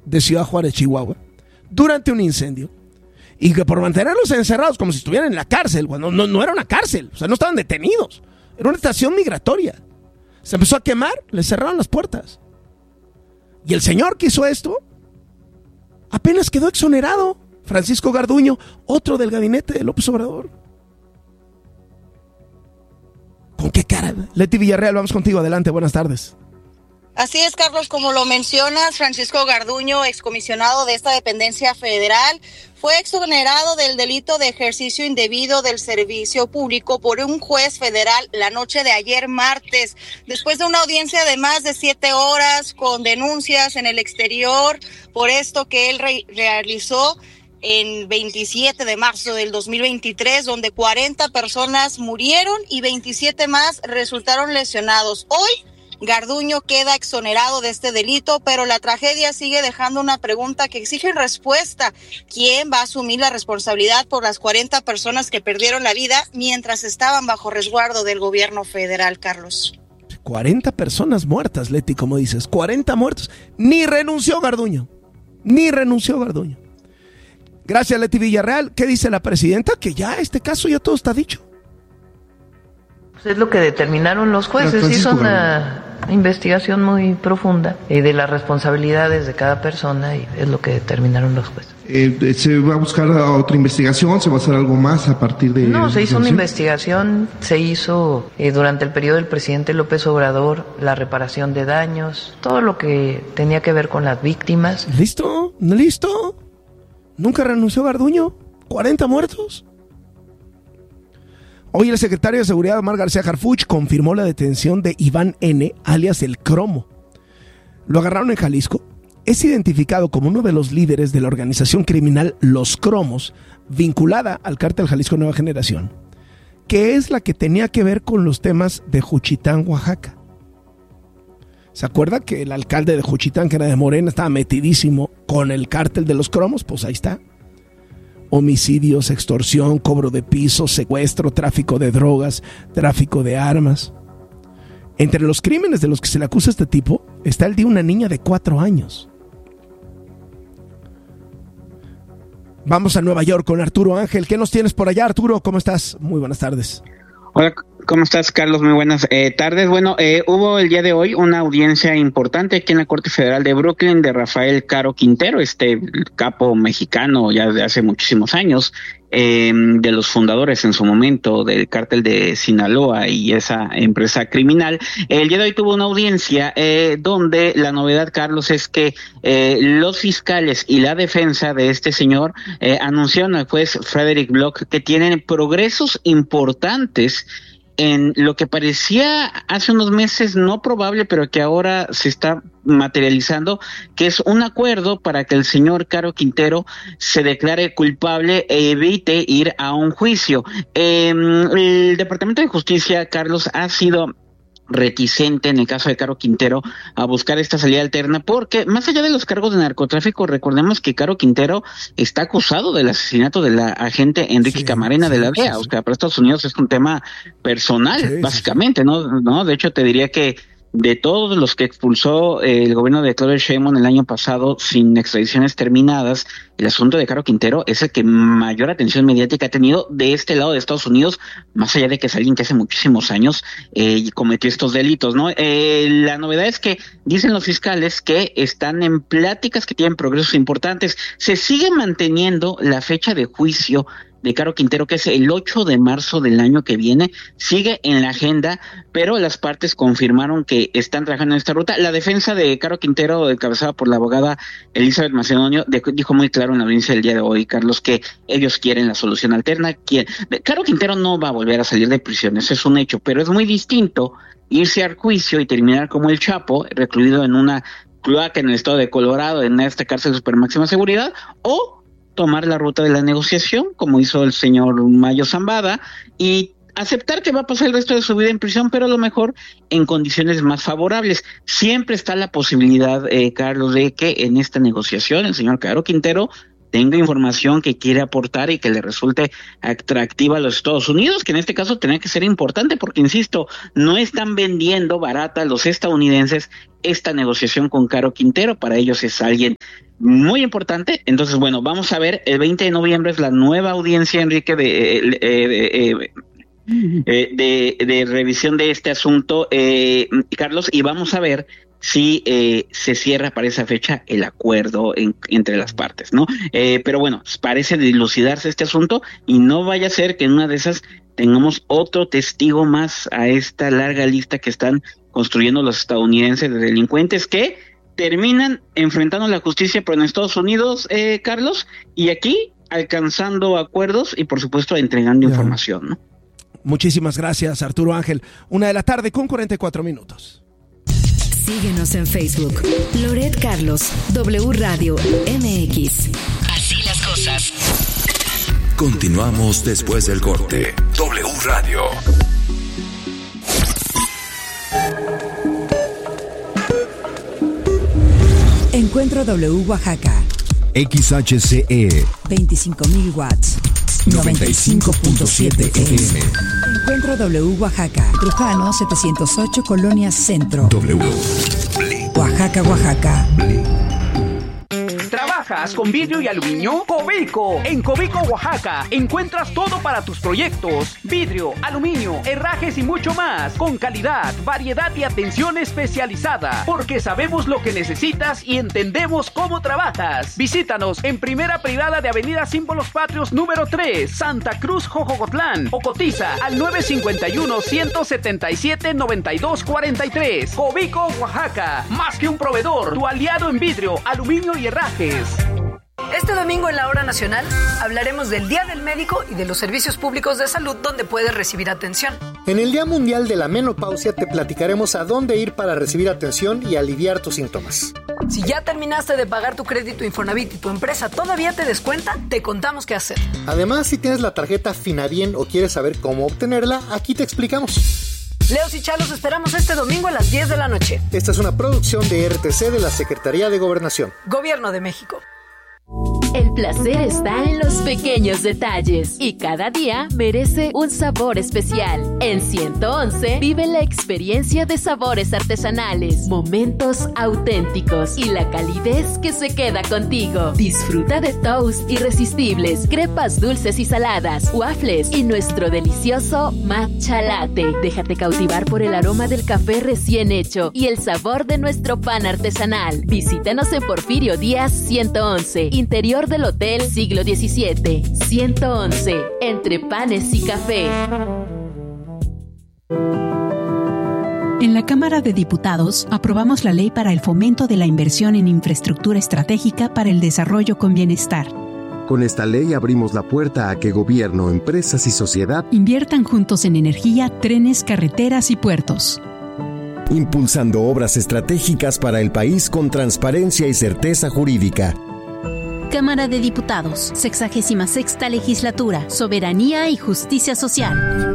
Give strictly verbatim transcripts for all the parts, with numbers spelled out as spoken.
de Ciudad Juárez, Chihuahua, durante un incendio, y que por mantenerlos encerrados como si estuvieran en la cárcel, cuando no, no era una cárcel, o sea, no estaban detenidos, era una estación migratoria. Se empezó a quemar, le cerraron las puertas. Y el señor que hizo esto apenas quedó exonerado. Francisco Garduño, otro del gabinete de López Obrador. ¿Con qué cara? Leti Villarreal, vamos contigo, adelante, buenas tardes. Así es, Carlos, como lo mencionas, Francisco Garduño, excomisionado de esta dependencia federal, fue exonerado del delito de ejercicio indebido del servicio público por un juez federal la noche de ayer martes, después de una audiencia de más de siete horas con denuncias en el exterior por esto que él re- realizó el veintisiete de marzo del dos mil veintitrés, donde cuarenta personas murieron y veintisiete más resultaron lesionados. Hoy Garduño queda exonerado de este delito, pero la tragedia sigue dejando una pregunta que exige respuesta. ¿Quién va a asumir la responsabilidad por las cuarenta personas que perdieron la vida mientras estaban bajo resguardo del gobierno federal, Carlos? cuarenta personas muertas, Leti, como dices, cuarenta muertos. Ni renunció Garduño, ni renunció Garduño. Gracias, Leti Villarreal. ¿Qué dice la presidenta? Que ya este caso ya todo está dicho. Pues es lo que determinaron los jueces, hizo una investigación muy profunda eh, de las responsabilidades de cada persona y es lo que determinaron los jueces. Eh, ¿Se va a buscar otra investigación? ¿Se va a hacer algo más a partir de...? No, se hizo una investigación, se hizo eh, durante el periodo del presidente López Obrador la reparación de daños, todo lo que tenía que ver con las víctimas. ¿Listo? ¿Listo? ¿Nunca renunció Garduño? ¿cuarenta muertos? Hoy el secretario de Seguridad, Omar García Harfuch, confirmó la detención de Iván N., alias El Cromo. Lo agarraron en Jalisco. Es identificado como uno de los líderes de la organización criminal Los Cromos, vinculada al cártel Jalisco Nueva Generación, que es la que tenía que ver con los temas de Juchitán, Oaxaca. ¿Se acuerda que el alcalde de Juchitán, que era de Morena, estaba metidísimo con el cártel de Los Cromos? Pues ahí está. Homicidios, extorsión, cobro de pisos, secuestro, tráfico de drogas, tráfico de armas. Entre los crímenes de los que se le acusa a este tipo está el de una niña de cuatro años. Vamos a Nueva York con Arturo Ángel. ¿Qué nos tienes por allá, Arturo? ¿Cómo estás? Muy buenas tardes. Hola, ¿cómo estás, Carlos? Muy buenas eh, tardes. Bueno, eh, hubo el día de hoy una audiencia importante aquí en la Corte Federal de Brooklyn de Rafael Caro Quintero, este capo mexicano ya de hace muchísimos años, eh, de los fundadores en su momento del cártel de Sinaloa y esa empresa criminal. El día de hoy tuvo una audiencia eh, donde la novedad, Carlos, es que eh, los fiscales y la defensa de este señor eh, anunciaron al juez Frederick Block que tienen progresos importantes en lo que parecía hace unos meses no probable, pero que ahora se está materializando, que es un acuerdo para que el señor Caro Quintero se declare culpable e evite ir a un juicio. Eh, el Departamento de Justicia, Carlos, ha sido reticente en el caso de Caro Quintero a buscar esta salida alterna, porque más allá de los cargos de narcotráfico, recordemos que Caro Quintero está acusado del asesinato de la agente Enrique sí, Camarena sí, de la D E A, sí, sí. O sea, para Estados Unidos es un tema personal, sí, básicamente, sí, sí. ¿no? no, de hecho te diría que de todos los que expulsó eh, el gobierno de Claudia Sheinbaum el año pasado sin extradiciones terminadas, el asunto de Caro Quintero es el que mayor atención mediática ha tenido de este lado de Estados Unidos, más allá de que es alguien que hace muchísimos años eh, cometió estos delitos, ¿no? Eh, la novedad es que dicen los fiscales que están en pláticas que tienen progresos importantes. Se sigue manteniendo la fecha de juicio de Caro Quintero, que es el ocho de marzo del año que viene, sigue en la agenda, pero las partes confirmaron que están trabajando en esta ruta. La defensa de Caro Quintero, encabezada por la abogada Elizabeth Macedonio, de, dijo muy claro en la audiencia del día de hoy, Carlos, que ellos quieren la solución alterna. Quieren. Caro Quintero no va a volver a salir de prisión, eso es un hecho, pero es muy distinto irse al juicio y terminar como el Chapo, recluido en una cloaca en el estado de Colorado, en esta cárcel de super máxima seguridad, o tomar la ruta de la negociación, como hizo el señor Mayo Zambada, y aceptar que va a pasar el resto de su vida en prisión, pero a lo mejor en condiciones más favorables. Siempre está la posibilidad, eh, Carlos, de que en esta negociación el señor Caro Quintero tenga información que quiere aportar y que le resulte atractiva a los Estados Unidos, que en este caso tendría que ser importante porque, insisto, no están vendiendo barata los estadounidenses esta negociación con Caro Quintero. Para ellos es alguien muy importante. Entonces, bueno, vamos a ver, el veinte de noviembre es la nueva audiencia, Enrique, de... Eh, eh, eh, Eh, de, de revisión de este asunto, eh, Carlos, y vamos a ver si eh, se cierra para esa fecha el acuerdo en, entre las partes, ¿no? Eh, pero bueno, parece dilucidarse este asunto y no vaya a ser que en una de esas tengamos otro testigo más a esta larga lista que están construyendo los estadounidenses de delincuentes que terminan enfrentando la justicia, pero en Estados Unidos, eh, Carlos, y aquí alcanzando acuerdos y por supuesto entregando yeah. información, ¿no? Muchísimas gracias, Arturo Ángel. Una de la tarde con cuarenta y cuatro minutos. Síguenos en Facebook. Loret Carlos, W Radio M X. Así las cosas. Continuamos después del corte. W Radio. Encuentro W Oaxaca. X H C E. veinticinco mil watts. noventa y cinco punto siete F M. Encuentro W Oaxaca. Trujano setecientos ocho, Colonia Centro. W. Oaxaca, Oaxaca. ¿Trabajas con vidrio y aluminio? Cobico. En Cobico, Oaxaca, encuentras todo para tus proyectos. Vidrio, aluminio, herrajes y mucho más. Con calidad, variedad y atención especializada. Porque sabemos lo que necesitas y entendemos cómo trabajas. Visítanos en Primera Privada de Avenida Símbolos Patrios número tres, Santa Cruz, Jojocotlán. O cotiza al nueve cinco uno, uno siete siete, nueve dos cuatro tres. Cobico, Oaxaca. Más que un proveedor, tu aliado en vidrio, aluminio y herrajes. Este domingo en la Hora Nacional hablaremos del Día del Médico y de los servicios públicos de salud donde puedes recibir atención. En el Día Mundial de la Menopausia te platicaremos a dónde ir para recibir atención y aliviar tus síntomas. Si ya terminaste de pagar tu crédito Infonavit y tu empresa todavía te descuenta, te contamos qué hacer. Además, si tienes la tarjeta Finabien o quieres saber cómo obtenerla, aquí te explicamos. Leos y Chalos esperamos este domingo a las diez de la noche. Esta es una producción de R T C de la Secretaría de Gobernación. Gobierno de México. El placer está en los pequeños detalles y cada día merece un sabor especial. En ciento once vive la experiencia de sabores artesanales, momentos auténticos y la calidez que se queda contigo. Disfruta de toast irresistibles, crepas dulces y saladas, waffles y nuestro delicioso matcha latte. Déjate cautivar por el aroma del café recién hecho y el sabor de nuestro pan artesanal. Visítanos en Porfirio Díaz ciento once, interior del Hotel Siglo diecisiete. ciento once, entre panes y café. En la Cámara de Diputados aprobamos la ley para el fomento de la inversión en infraestructura estratégica para el desarrollo con bienestar. Con esta ley abrimos la puerta a que gobierno, empresas y sociedad inviertan juntos en energía, trenes, carreteras y puertos. Impulsando obras estratégicas para el país con transparencia y certeza jurídica. Cámara de Diputados, sexagésima sexta legislatura, soberanía y justicia social.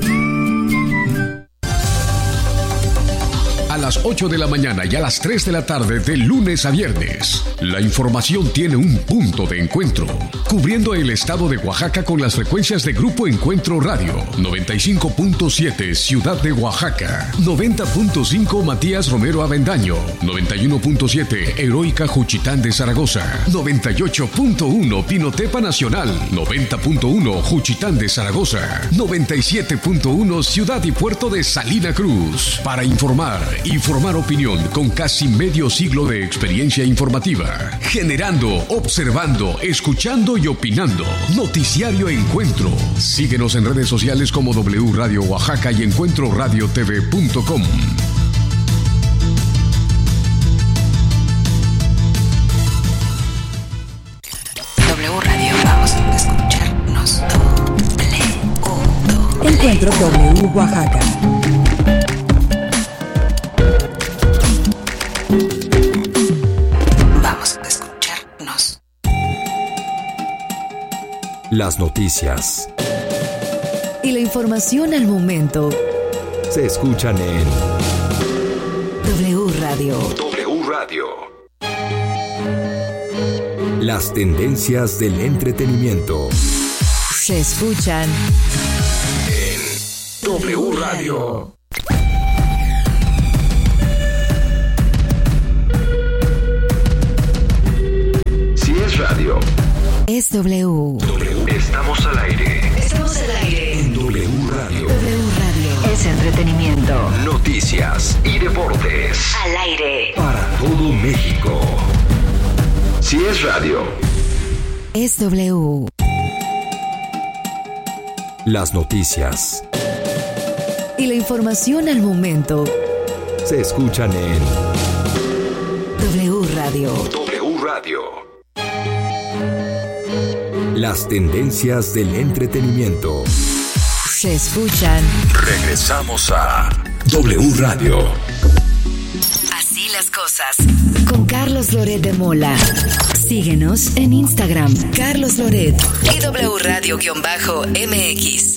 A las ocho de la mañana y a las tres de la tarde de lunes a viernes, la información tiene un punto de encuentro, cubriendo el estado de Oaxaca con las frecuencias de Grupo Encuentro Radio, noventa y cinco punto siete Ciudad de Oaxaca, noventa punto cinco Matías Romero Avendaño, noventa y uno punto siete Heroica Juchitán de Zaragoza, noventa y ocho punto uno Pinotepa Nacional, noventa punto uno Juchitán de Zaragoza, noventa y siete punto uno Ciudad y Puerto de Salina Cruz. Para informar y formar opinión con casi medio siglo de experiencia informativa, generando, observando, escuchando y opinando. Noticiario Encuentro. Síguenos en redes sociales como W Radio Oaxaca y encuentro radio t v punto com. W Radio, vamos a escucharnos. Encuentro W Oaxaca. Las noticias y la información al momento se escuchan en W Radio. W Radio. Las tendencias del entretenimiento. Se escuchan en W Radio. Si es radio, es W. W. Estamos al aire. Estamos al aire. En W Radio. W Radio. Es entretenimiento. Noticias y deportes. Al aire. Para todo México. Si es radio, es W. Las noticias y la información al momento se escuchan en W Radio. W Radio. Las tendencias del entretenimiento se escuchan. Regresamos a W Radio. Así las cosas. Con Carlos Loret de Mola. Síguenos en Instagram, Carlos Loret y W Radio-M X.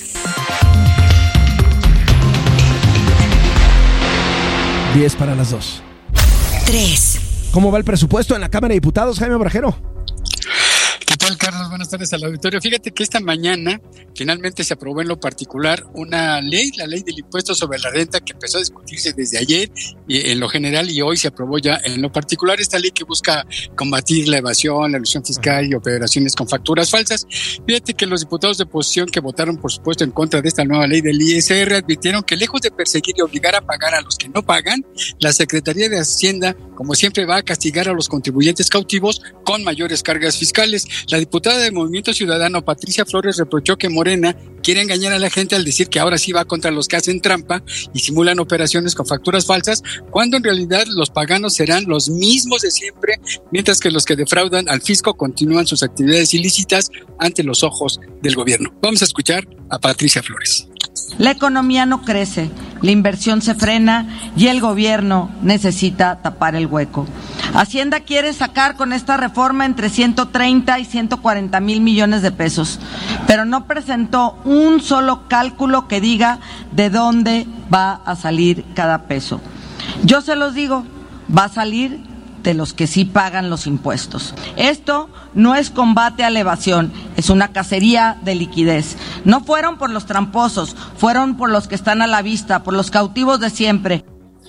diez para las dos. tres. ¿Cómo va el presupuesto en la Cámara de Diputados, Jaime Obrajero? ¿Qué tal, Carlos? Buenas tardes al auditorio. Fíjate que esta mañana finalmente se aprobó en lo particular una ley, la ley del impuesto sobre la renta, que empezó a discutirse desde ayer y en lo general, y hoy se aprobó ya en lo particular esta ley que busca combatir la evasión, la elusión fiscal y operaciones con facturas falsas. Fíjate que los diputados de oposición que votaron, por supuesto, en contra de esta nueva ley del I S R advirtieron que lejos de perseguir y obligar a pagar a los que no pagan, la Secretaría de Hacienda, como siempre, va a castigar a los contribuyentes cautivos con mayores cargas fiscales. La diputada del Movimiento Ciudadano, Patricia Flores, reprochó que Morena quiere engañar a la gente al decir que ahora sí va contra los que hacen trampa y simulan operaciones con facturas falsas, cuando en realidad los paganos serán los mismos de siempre, mientras que los que defraudan al fisco continúan sus actividades ilícitas ante los ojos del gobierno. Vamos a escuchar a Patricia Flores. La economía no crece, la inversión se frena y el gobierno necesita tapar el hueco. Hacienda quiere sacar con esta reforma entre ciento treinta y ciento cuarenta mil millones de pesos, pero no presentó un solo cálculo que diga de dónde va a salir cada peso. Yo se los digo, va a salir de los que sí pagan los impuestos. Esto no es combate a la evasión, es una cacería de liquidez. No fueron por los tramposos, fueron por los que están a la vista, por los cautivos de siempre.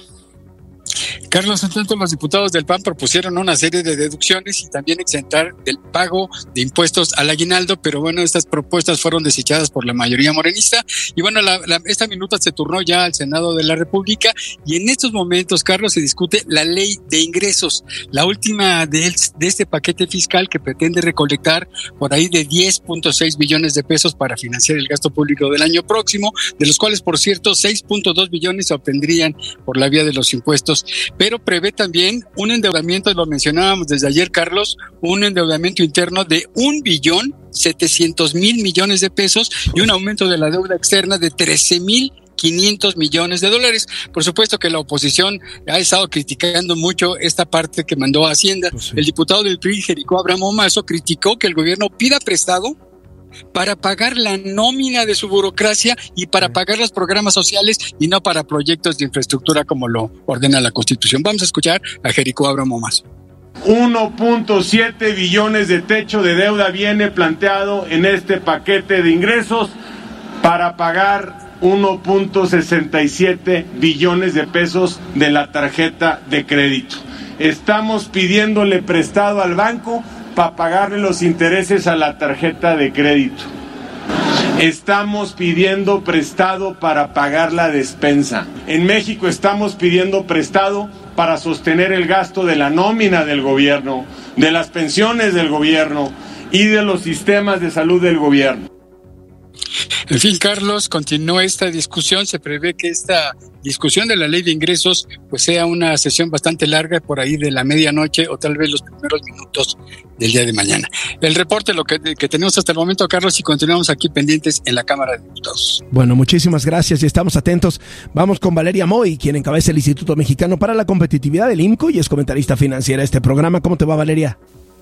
Carlos, en tanto, los diputados del P A N propusieron una serie de deducciones y también exentar del pago de impuestos al aguinaldo, pero bueno, estas propuestas fueron desechadas por la mayoría morenista. Y bueno, la, la, esta minuta se turnó ya al Senado de la República y en estos momentos, Carlos, se discute la ley de ingresos, la última de, de este paquete fiscal que pretende recolectar por ahí de diez punto seis billones de pesos para financiar el gasto público del año próximo, de los cuales, por cierto, seis punto dos billones se obtendrían por la vía de los impuestos. Pero prevé también un endeudamiento, lo mencionábamos desde ayer, Carlos, un endeudamiento interno de un billón setecientos mil millones de pesos y un aumento de la deuda externa de trece mil quinientos millones de dólares. Por supuesto que la oposición ha estado criticando mucho esta parte que mandó a Hacienda. Pues sí. El diputado del P R I, Jericó Abramo Mazo, criticó que el gobierno pida prestado para pagar la nómina de su burocracia y para pagar los programas sociales y no para proyectos de infraestructura como lo ordena la Constitución. Vamos a escuchar a Jericó Abramo Mazo. uno punto siete billones de techo de deuda viene planteado en este paquete de ingresos para pagar uno punto sesenta y siete billones de pesos de la tarjeta de crédito. Estamos pidiéndole prestado al banco para pagarle los intereses a la tarjeta de crédito. Estamos pidiendo prestado para pagar la despensa. En México estamos pidiendo prestado para sostener el gasto de la nómina del gobierno, de las pensiones del gobierno y de los sistemas de salud del gobierno. En fin, Carlos, continúa esta discusión. Se prevé que esta discusión de la ley de ingresos pues sea una sesión bastante larga, por ahí de la medianoche o tal vez los primeros minutos del día de mañana. El reporte, lo que, que tenemos hasta el momento, Carlos, y continuamos aquí pendientes en la Cámara de Diputados. Bueno, muchísimas gracias y estamos atentos. Vamos con Valeria Moy, quien encabeza el Instituto Mexicano para la Competitividad del I M C O y es comentarista financiera de este programa. ¿Cómo te va, Valeria?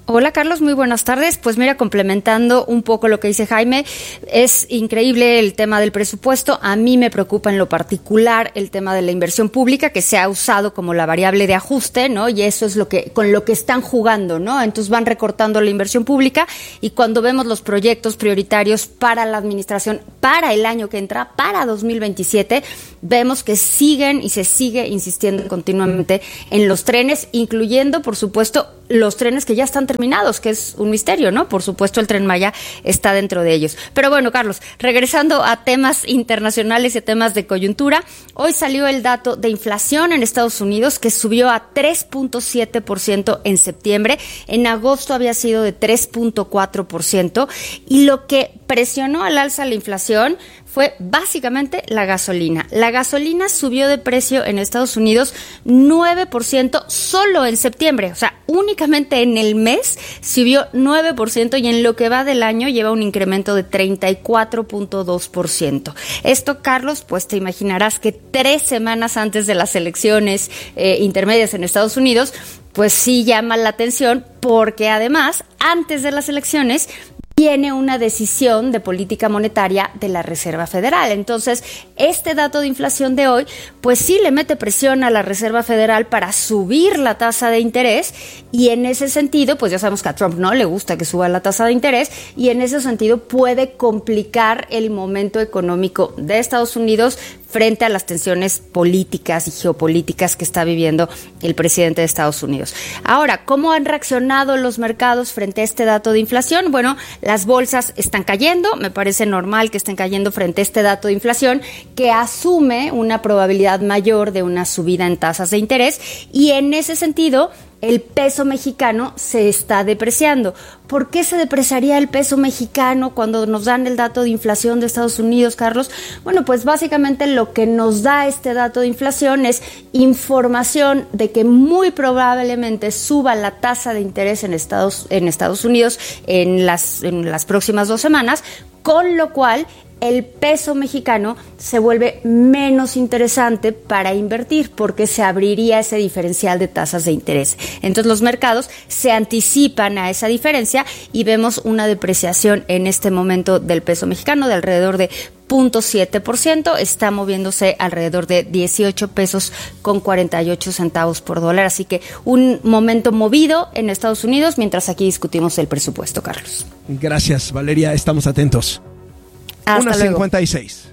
Hola Carlos, muy buenas tardes. Pues mira, complementando un poco lo que dice Jaime, es increíble el tema del presupuesto. A mí me preocupa en lo particular el tema de la inversión pública, que se ha usado como la variable de ajuste, ¿no? Y eso es lo que con lo que están jugando, ¿no? Entonces van recortando la inversión pública y cuando vemos los proyectos prioritarios para la administración para el año que entra, para dos mil veintisiete, vemos que siguen y se sigue insistiendo continuamente en los trenes, incluyendo, por supuesto, los trenes que ya están terminados, que es un misterio, ¿no? Por supuesto, el Tren Maya está dentro de ellos. Pero bueno, Carlos, regresando a temas internacionales y a temas de coyuntura, hoy salió el dato de inflación en Estados Unidos, que subió a tres punto siete por ciento en septiembre. En agosto había sido de tres punto cuatro por ciento. Y lo que presionó al alza la inflación fue básicamente la gasolina. La gasolina subió de precio en Estados Unidos nueve por ciento solo en septiembre. O sea, únicamente en el mes subió nueve por ciento y en lo que va del año lleva un incremento de treinta y cuatro punto dos por ciento. Esto, Carlos, pues te imaginarás que tres semanas antes de las elecciones eh, intermedias en Estados Unidos, pues sí llama la atención porque además, antes de las elecciones, tiene una decisión de política monetaria de la Reserva Federal. Entonces, este dato de inflación de hoy, pues sí le mete presión a la Reserva Federal para subir la tasa de interés y en ese sentido, pues ya sabemos que a Trump no le gusta que suba la tasa de interés y en ese sentido puede complicar el momento económico de Estados Unidos frente a las tensiones políticas y geopolíticas que está viviendo el presidente de Estados Unidos. Ahora, ¿cómo han reaccionado los mercados frente a este dato de inflación? Bueno, las bolsas están cayendo, me parece normal que estén cayendo frente a este dato de inflación que asume una probabilidad mayor de una subida en tasas de interés y en ese sentido el peso mexicano se está depreciando. ¿Por qué se depreciaría el peso mexicano cuando nos dan el dato de inflación de Estados Unidos, Carlos? Bueno, pues básicamente lo que nos da este dato de inflación es información de que muy probablemente suba la tasa de interés en Estados, en Estados Unidos en las, en las próximas dos semanas, con lo cual el peso mexicano se vuelve menos interesante para invertir porque se abriría ese diferencial de tasas de interés. Entonces los mercados se anticipan a esa diferencia y vemos una depreciación en este momento del peso mexicano de alrededor de cero punto siete por ciento, está moviéndose alrededor de dieciocho pesos con cuarenta y ocho centavos por dólar. Así que un momento movido en Estados Unidos mientras aquí discutimos el presupuesto, Carlos. Gracias, Valeria, estamos atentos. Hasta una luego. cincuenta y seis.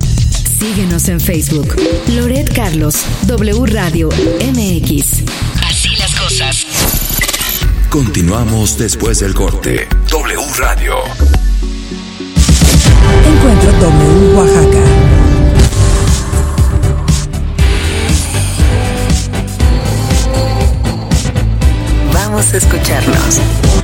Síguenos en Facebook. Loret Carlos, W Radio M X. Así las cosas. Continuamos después del corte. W Radio. Encuentro W Oaxaca. Vamos a escucharnos.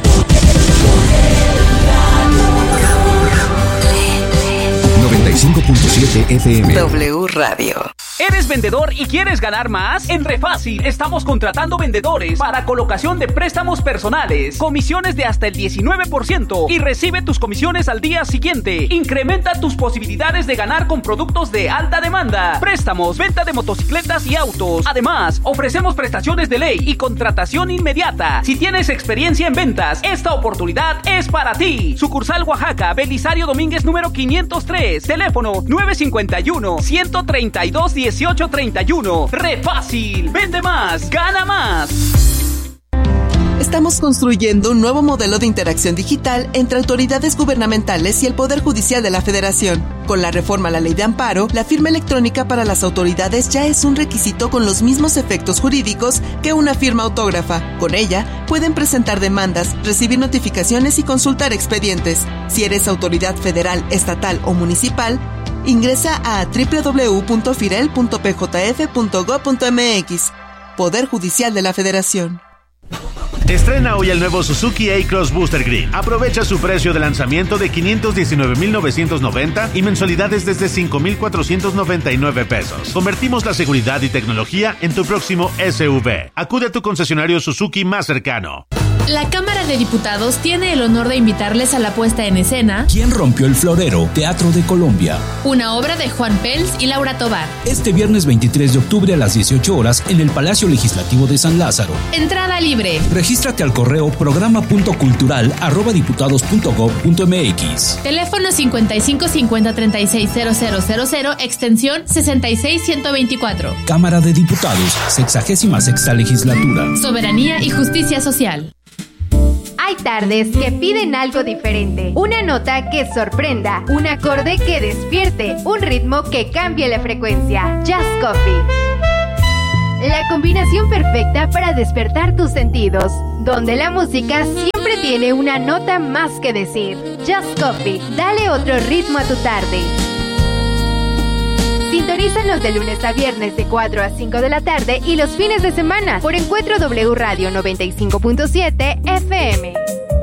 noventa y cinco punto siete F M. W Radio. ¿Eres vendedor y quieres ganar más? En Refácil estamos contratando vendedores para colocación de préstamos personales, comisiones de hasta el diecinueve por ciento y recibe tus comisiones al día siguiente. Incrementa tus posibilidades de ganar con productos de alta demanda, préstamos, venta de motocicletas y autos. Además, ofrecemos prestaciones de ley y contratación inmediata. Si tienes experiencia en ventas, esta oportunidad es para ti. Sucursal Oaxaca, Belisario Domínguez número quinientos tres, teléfono nueve cinco uno, uno tres dos, dieciocho treinta y uno. Refácil, vende más, gana más. Estamos construyendo un nuevo modelo de interacción digital entre autoridades gubernamentales y el Poder Judicial de la Federación. Con la reforma a la Ley de Amparo, la firma electrónica para las autoridades ya es un requisito con los mismos efectos jurídicos que una firma autógrafa. Con ella, pueden presentar demandas, recibir notificaciones y consultar expedientes. Si eres autoridad federal, estatal o municipal, ingresa a doble u doble u doble u punto firel punto p j f punto gob punto m x. Poder Judicial de la Federación. Estrena hoy el nuevo Suzuki A-Cross Booster Green. Aprovecha su precio de lanzamiento de quinientos diecinueve mil novecientos noventa y mensualidades desde cinco mil cuatrocientos noventa y nueve pesos. Convertimos la seguridad y tecnología en tu próximo S U V. Acude a tu concesionario Suzuki más cercano. La Cámara de Diputados tiene el honor de invitarles a la puesta en escena ¿Quién rompió el florero? Teatro de Colombia. Una obra de Juan Pels y Laura Tobar. Este viernes veintitrés de octubre a las dieciocho horas en el Palacio Legislativo de San Lázaro. Entrada libre. Regístrate al correo programa punto cultural arroba diputados punto gob punto mx. Teléfono cincuenta y cinco cincuenta treinta y seis cero cero cero cero, extensión sesenta y seis ciento veinticuatro. Cámara de Diputados, sexagésima sexta legislatura. Soberanía y justicia social. Hay tardes que piden algo diferente, una nota que sorprenda, un acorde que despierte, un ritmo que cambie la frecuencia. Just Coffee. La combinación perfecta para despertar tus sentidos, donde la música siempre tiene una nota más que decir. Just Coffee, dale otro ritmo a tu tarde. Sintonízanos de lunes a viernes de cuatro a cinco de la tarde y los fines de semana por Encuentro W Radio noventa y cinco punto siete F M.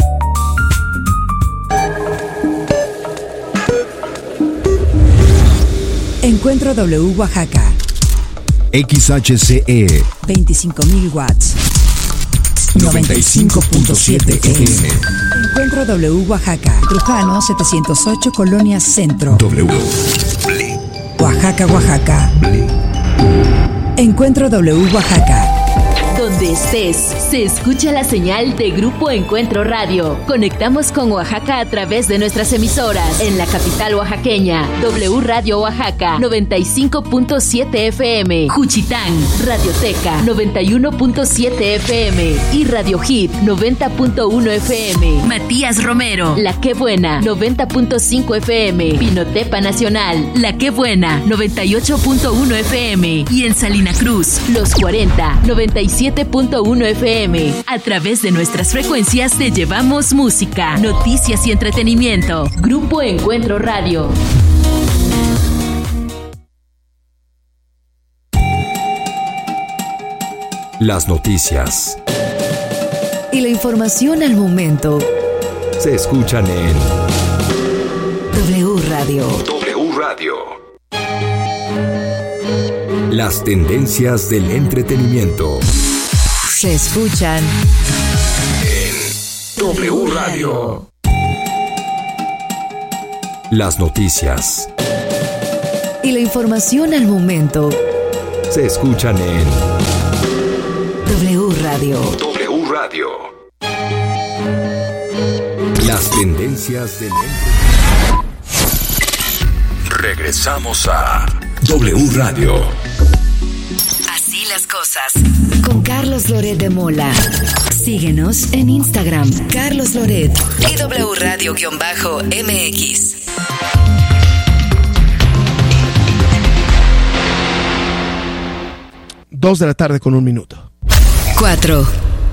Encuentro W Oaxaca. X H C E veinticinco mil watts. noventa y cinco punto siete F M. Encuentro W Oaxaca. Trujano setecientos ocho, Colonia Centro. W. Oaxaca, Oaxaca. Encuentro W Oaxaca. Donde estés, se escucha la señal de Grupo Encuentro Radio. Conectamos con Oaxaca a través de nuestras emisoras. En la capital oaxaqueña, W Radio Oaxaca, noventa y cinco punto siete F M. Juchitán, Radioteca, noventa y uno punto siete F M. Y Radio Hit, noventa punto uno F M. Matías Romero, La Que Buena, noventa punto cinco F M. Pinotepa Nacional, La Que Buena, noventa y ocho punto uno F M. Y en Salina Cruz, Los cuarenta, noventa y siete punto uno F M. A través de nuestras frecuencias te llevamos música, noticias y entretenimiento. Grupo Encuentro Radio. Las noticias Y la información al momento se escuchan en W Radio. W Radio. Las tendencias del entretenimiento se escuchan en W Radio. Las noticias y la información al momento se escuchan en W Radio. W Radio. Las tendencias del entretenimiento. Regresamos a W Radio. Así las cosas. Con Carlos Loret de Mola. Síguenos en Instagram, Carlos Loret y W Radio-M X. Dos de la tarde con un minuto. Cuatro.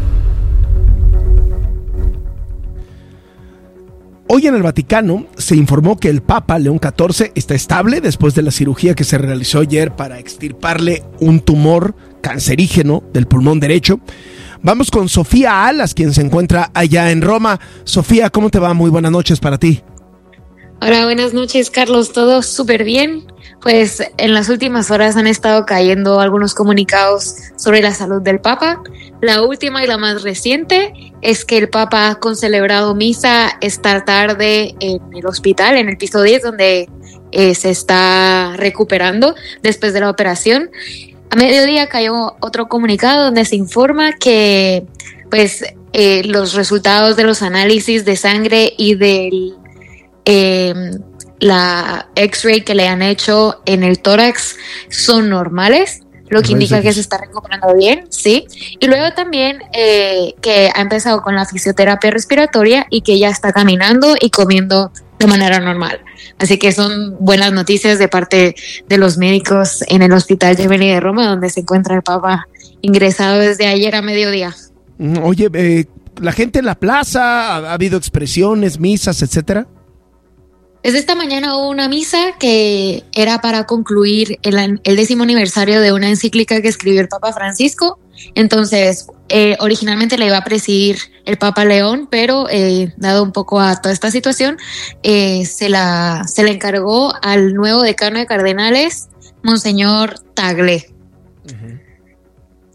Hoy en el Vaticano se informó que el Papa León catorce está estable después de la cirugía que se realizó ayer para extirparle un tumor cancerígeno del pulmón derecho. Vamos con Sofía Alas, quien se encuentra allá en Roma. Sofía, ¿cómo te va? Muy buenas noches para ti. Hola, buenas noches, Carlos. Todo súper bien. Pues en las últimas horas han estado cayendo algunos comunicados sobre la salud del Papa. La última y la más reciente es que el Papa ha concelebrado misa esta tarde en el hospital, en el piso diez, donde eh, se está recuperando después de la operación. A mediodía cayó otro comunicado donde se informa que pues eh, los resultados de los análisis de sangre y del eh, la X-ray que le han hecho en el tórax son normales, lo que indica que se está recuperando bien, sí. Y luego también eh, que ha empezado con la fisioterapia respiratoria y que ya está caminando y comiendo de manera normal. Así que son buenas noticias de parte de los médicos en el Hospital Gemelli de Roma, donde se encuentra el Papa ingresado desde ayer a mediodía. Oye, eh, la gente en la plaza, ¿ha, ha habido expresiones, misas, etcétera? Desde esta mañana hubo una misa que era para concluir el, el décimo aniversario de una encíclica que escribió el Papa Francisco. Entonces, eh, originalmente la iba a presidir el Papa León, pero eh, dado un poco a toda esta situación, eh, se la se le encargó al nuevo decano de cardenales, Monseñor Tagle. Uh-huh.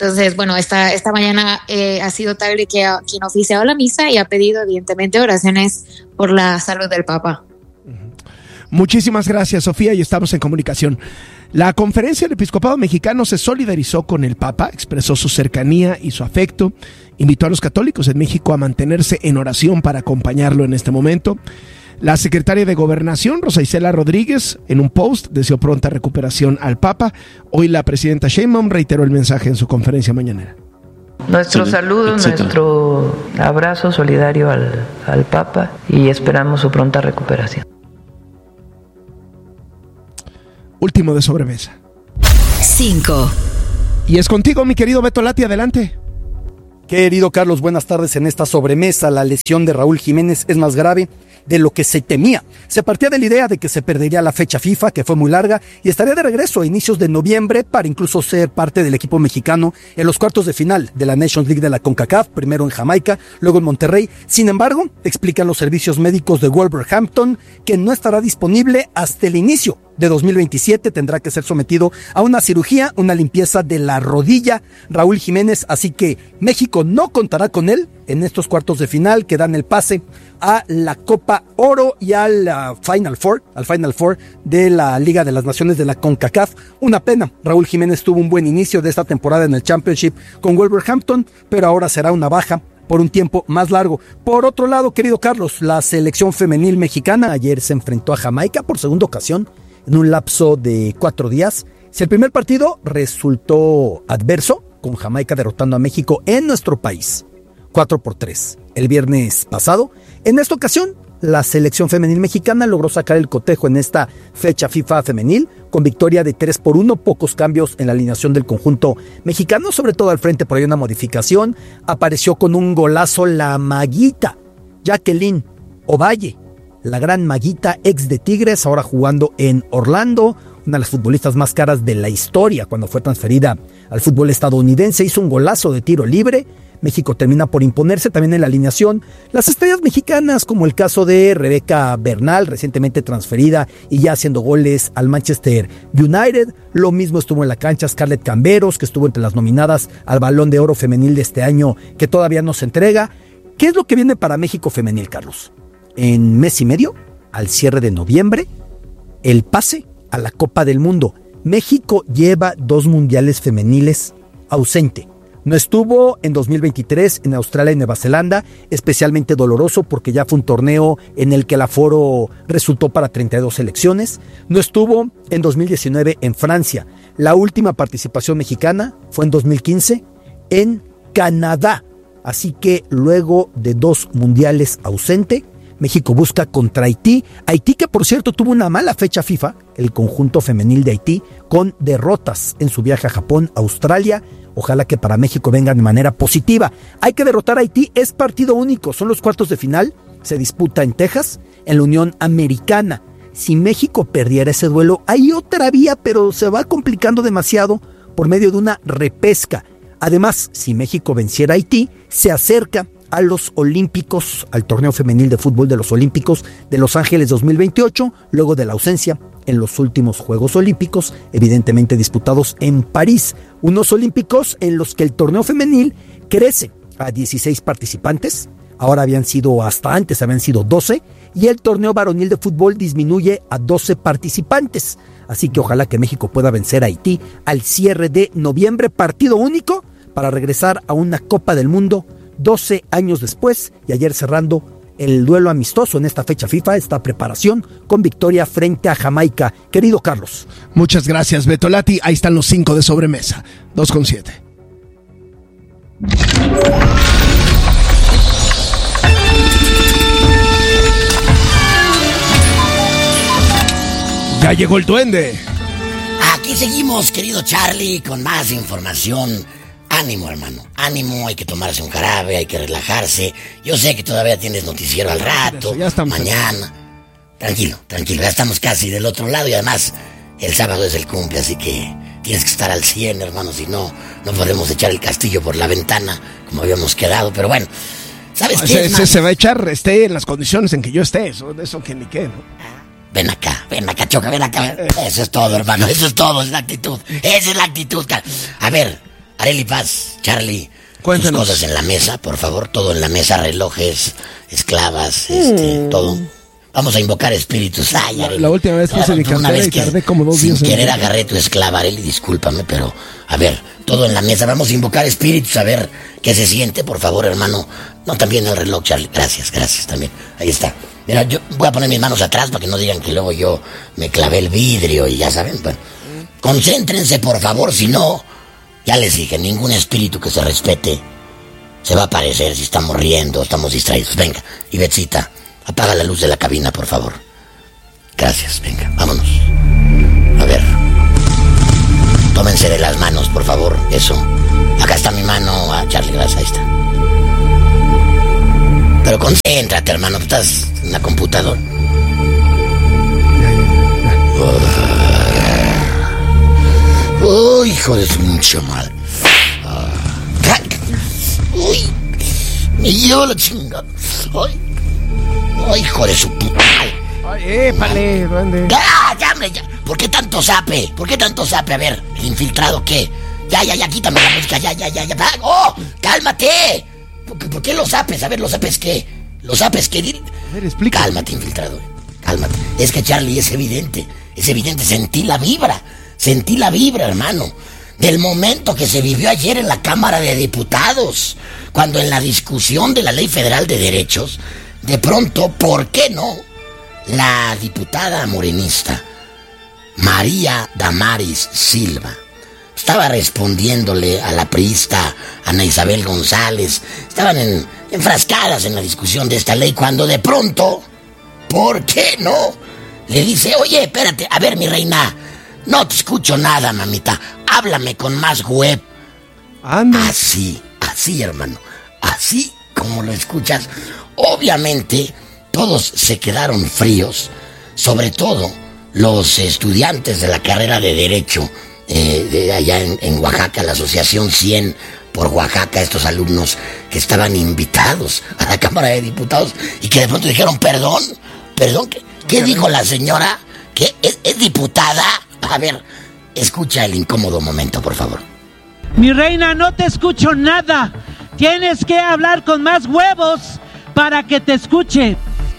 Entonces, bueno, esta, esta mañana eh, ha sido Tagle que ha, quien ha oficiado la misa y ha pedido, evidentemente, oraciones por la salud del Papa. Muchísimas gracias, Sofía, y estamos en comunicación. La Conferencia del Episcopado Mexicano se solidarizó con el Papa, expresó su cercanía y su afecto, invitó a los católicos en México a mantenerse en oración para acompañarlo en este momento. La secretaria de Gobernación, Rosa Isela Rodríguez, en un post deseó pronta recuperación al Papa. Hoy la presidenta Sheinbaum reiteró el mensaje en su conferencia mañanera. Nuestro saludo, nuestro abrazo solidario al, al Papa y esperamos su pronta recuperación. Último de sobremesa. cinco. Y es contigo, mi querido Beto Lati, adelante. Querido Carlos, buenas tardes. En esta sobremesa, la lesión de Raúl Jiménez es más grave de lo que se temía. Se partía de la idea de que se perdería la fecha FIFA, que fue muy larga, y estaría de regreso a inicios de noviembre para incluso ser parte del equipo mexicano en los cuartos de final de la Nations League de la CONCACAF, primero en Jamaica, luego en Monterrey. Sin embargo, explican los servicios médicos de Wolverhampton que no estará disponible hasta el inicio de dos mil veintisiete. Tendrá que ser sometido a una cirugía, una limpieza de la rodilla, Raúl Jiménez, así que México no contará con él en estos cuartos de final que dan el pase a la Copa Oro y al uh, Final Four, al Final Four de la Liga de las Naciones de la CONCACAF. Una pena, Raúl Jiménez tuvo un buen inicio de esta temporada en el Championship con Wolverhampton, pero ahora será una baja por un tiempo más largo. Por otro lado, querido Carlos, la selección femenil mexicana ayer se enfrentó a Jamaica por segunda ocasión en un lapso de cuatro días. Si el primer partido resultó adverso, con Jamaica derrotando a México en nuestro país, cuatro por tres, el viernes pasado, en esta ocasión, la selección femenil mexicana logró sacar el cotejo en esta fecha FIFA femenil, con victoria de tres por uno, pocos cambios en la alineación del conjunto mexicano, sobre todo al frente por ahí una modificación. Apareció con un golazo la maguita, Jacqueline Ovalle, la gran maguita ex de Tigres, ahora jugando en Orlando, una de las futbolistas más caras de la historia cuando fue transferida al fútbol estadounidense, hizo un golazo de tiro libre. México termina por imponerse también en la alineación. Las estrellas mexicanas, como el caso de Rebeca Bernal, recientemente transferida y ya haciendo goles al Manchester United. Lo mismo estuvo en la cancha Scarlett Camberos, que estuvo entre las nominadas al Balón de Oro femenil de este año, que todavía no se entrega. ¿Qué es lo que viene para México femenil, Carlos? En mes y medio, al cierre de noviembre, el pase a la Copa del Mundo. México lleva dos mundiales femeniles ausente. No estuvo en dos mil veintitrés en Australia y Nueva Zelanda, especialmente doloroso porque ya fue un torneo en el que el aforo resultó para treinta y dos selecciones. No estuvo en dos mil diecinueve en Francia. La última participación mexicana fue en dos mil quince en Canadá. Así que luego de dos mundiales ausente, México busca contra Haití. Haití, que por cierto tuvo una mala fecha FIFA, el conjunto femenil de Haití, con derrotas en su viaje a Japón, Australia. Ojalá que para México vengan de manera positiva. Hay que derrotar a Haití, es partido único, son los cuartos de final, se disputa en Texas, en la Unión Americana. Si México perdiera ese duelo, hay otra vía, pero se va complicando demasiado por medio de una repesca. Además, si México venciera a Haití, se acerca a los Olímpicos, al torneo femenil de fútbol de los Olímpicos de Los Ángeles dos mil veintiocho, luego de la ausencia en los últimos Juegos Olímpicos, evidentemente disputados en París. Unos Olímpicos en los que el torneo femenil crece a dieciséis participantes, ahora habían sido, hasta antes habían sido doce, y el torneo varonil de fútbol disminuye a doce participantes. Así que ojalá que México pueda vencer a Haití al cierre de noviembre, partido único para regresar a una Copa del Mundo doce años después, y ayer cerrando el duelo amistoso en esta fecha FIFA, esta preparación con victoria frente a Jamaica. Querido Carlos. Muchas gracias, Beto Lati. Ahí están los cinco de sobremesa. dos con siete. Ya llegó el duende. Aquí seguimos, querido Charlie, con más información. Ánimo, hermano, ánimo, hay que tomarse un jarabe, hay que relajarse. Yo sé que todavía tienes noticiero al rato, mañana. Tranquilo, tranquilo, ya estamos casi del otro lado y además el sábado es el cumple, así que tienes que estar al cien, hermano, si no, no podemos echar el castillo por la ventana como habíamos quedado, pero bueno, ¿sabes no, qué? Se, es se, se va a echar, esté en las condiciones en que yo esté, eso, eso que ni qué, ¿no? Ven acá, ven acá, Choca, ven acá. Eso es todo, hermano, eso es todo, es la actitud, esa es la actitud. A ver... Arely Paz, Charlie, cuéntanos. Sus cosas en la mesa, por favor, todo en la mesa, relojes, esclavas, este, mm. todo. Vamos a invocar espíritus. Ay, la, la última vez puse mi cartera y tardé como dos días. Sin querer agarré tu esclava, Arely, discúlpame, pero a ver, todo en la mesa. Vamos a invocar espíritus, a ver qué se siente, por favor, hermano. No, también el reloj, Charlie. Gracias, gracias también. Ahí está. Mira, yo voy a poner mis manos atrás para que no digan que luego yo me clavé el vidrio y ya saben. Bueno, concéntrense, por favor, si no, ya les dije, ningún espíritu que se respete se va a aparecer si estamos riendo, estamos distraídos. Venga, Ivetsita, apaga la luz de la cabina, por favor. Gracias, venga, vámonos. A ver. Tómense de las manos, por favor, eso. Acá está mi mano, a Charlie, gracias, ahí está. Pero concéntrate, hermano, estás en la computadora. Oh, hijo de su mucho mal. Uy, me llevo la chingada. Ay, ay, hijo de su puta. Ay, épale, duende. Ya, ya, hombre, ya. ¿Por qué tanto zape? ¿Por qué tanto zape? A ver, ¿el infiltrado qué? Ya, ya, ya, quítame la música, ya, ya, ya, ya. ¡Oh, cálmate! ¿Por, ¿Por qué los zapes? A ver, ¿los zapes qué? ¿Los zapes qué? A ver, explica. Cálmate, infiltrado, cálmate. Es que, Charlie, es evidente, es evidente, sentí la vibra, sentí la vibra, hermano, del momento que se vivió ayer en la Cámara de Diputados, cuando en la discusión de la Ley Federal de Derechos, de pronto, ¿por qué no? La diputada morenista, María Damaris Silva, estaba respondiéndole a la priista Ana Isabel González. Estaban en, enfrascadas en la discusión de esta ley cuando de pronto, ¿por qué no? Le dice, oye, espérate, a ver, mi reina, no te escucho nada, mamita, háblame con más web. Anda. Así, así, hermano, así como lo escuchas. Obviamente, todos se quedaron fríos, sobre todo los estudiantes de la carrera de Derecho, Eh, de allá en, en Oaxaca, la Asociación cien por Oaxaca, estos alumnos que estaban invitados a la Cámara de Diputados y que de pronto dijeron, perdón, perdón, ¿qué, qué dijo la señora? ¿Que es, es diputada? A ver, escucha el incómodo momento, por favor. Mi reina, no te escucho nada. Tienes que hablar con más huevos para que te escuche.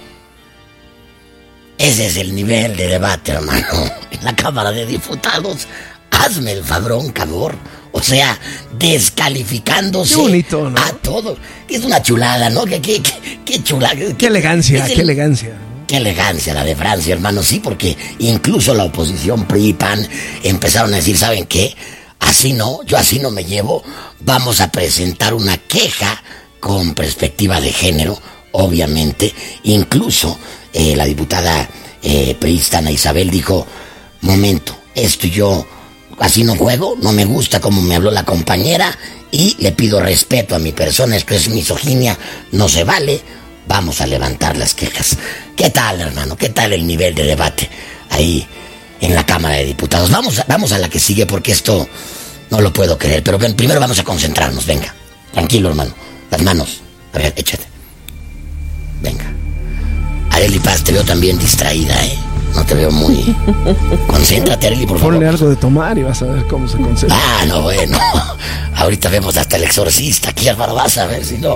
Ese es el nivel de debate, hermano, en la Cámara de Diputados. Hazme el fabrón, cabrón. O sea, descalificándose. Qué bonito, ¿no? A todo. Es una chulada, ¿no? Qué, qué, qué, qué chulada. Qué elegancia, el, qué elegancia. Qué elegancia la de Francia, hermano. Sí, porque incluso la oposición P R I y P A N empezaron a decir, ¿saben qué? Así no, yo así no me llevo. Vamos a presentar una queja con perspectiva de género, obviamente. Incluso eh, la diputada eh, priista Ana Isabel dijo, momento, esto yo así no juego, no me gusta como me habló la compañera y le pido respeto a mi persona, esto es misoginia, no se vale, vamos a levantar las quejas. ¿Qué tal, hermano? ¿Qué tal el nivel de debate ahí en la Cámara de Diputados? Vamos a, vamos a la que sigue porque esto no lo puedo creer, pero ven, primero vamos a concentrarnos, venga, tranquilo, hermano, las manos, a ver, échate, venga. Arely Paz, te veo también distraída, ¿eh? No te veo muy... Concéntrate, Arely, por favor. Ponle algo de tomar y vas a ver cómo se concentra. Ah, no, bueno. Ahorita vemos hasta el exorcista aquí, Álvaro, vas a ver si no...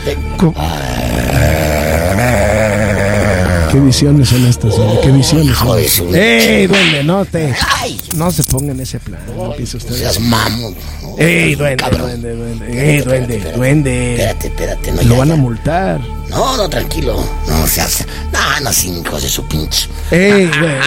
¿Qué visiones son estas? Oh, ¿Qué visiones son estas? Un... ¡Ey, duende, no te... Ay. No se ponga en ese plan. No empiece usted. Seas mamo. ¡Ey, duende, duende, duende! ¡Ey, duende, duende! Espérate, espérate. No, Lo ya, van a ya. multar. No, no, tranquilo. No seas... No, no, sin hijos de su pinche. ¡Ey, duende!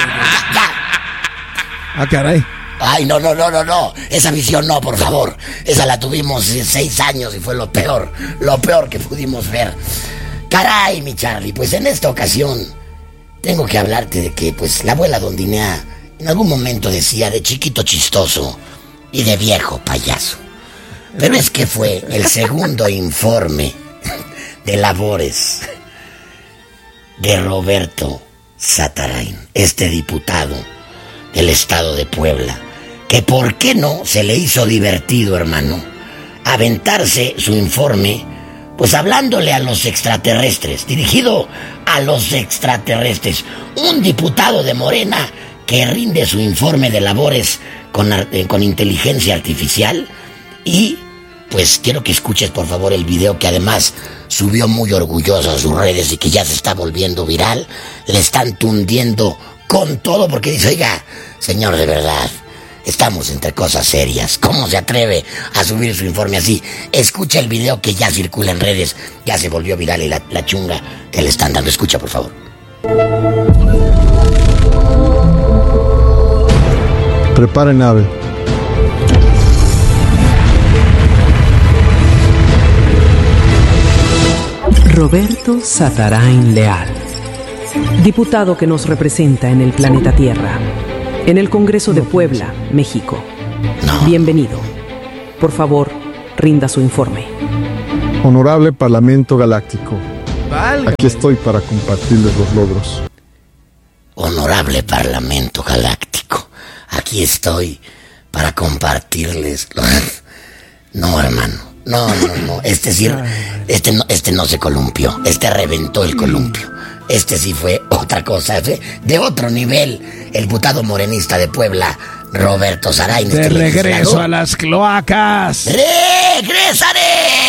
¡Ah, caray! Ay, no, no, no, no, no. Esa visión no, por favor. Esa la tuvimos seis años y fue lo peor. Lo peor que pudimos ver. Caray, mi Charlie, pues en esta ocasión tengo que hablarte de que, pues, la abuela Dondinea en algún momento decía de chiquito chistoso y de viejo payaso. Pero es que fue el segundo informe de labores de Roberto Satarain, este diputado del estado de Puebla, que por qué no se le hizo divertido, hermano, aventarse su informe, pues hablándole a los extraterrestres, dirigido a los extraterrestres. Un diputado de Morena que rinde su informe de labores con, con inteligencia artificial Y pues quiero que escuches por favor el video que además subió muy orgulloso a sus redes y que ya se está volviendo viral. Le están tundiendo con todo porque dice, oiga, señor, de verdad, estamos entre cosas serias. ¿Cómo se atreve a subir su informe así? Escucha el video que ya circula en redes, ya se volvió viral y la, la chunga que le están dando. Escucha, por favor. Preparen nave. Roberto Satarain Leal, diputado que nos representa en el planeta Tierra, en el Congreso de Puebla, México. No. Bienvenido. Por favor, rinda su informe. Honorable Parlamento Galáctico, Válgame. Aquí estoy para compartirles los logros. Honorable Parlamento Galáctico, aquí estoy para compartirles los... No, hermano. No, no, no, este sí, este no, este no se columpió, este reventó el columpio. Este sí fue otra cosa, ¿sí? De otro nivel. El diputado morenista de Puebla, Roberto Satarain. De regreso a las cloacas. ¡Regresaré!